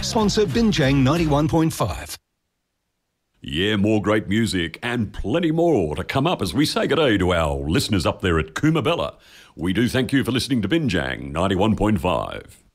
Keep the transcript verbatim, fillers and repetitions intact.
Sponsor Binjang ninety-one point five. Yeah, more great music and plenty more to come up as we say good day to our listeners up there at Coomabella. We do thank you for listening to Binjang ninety-one point five.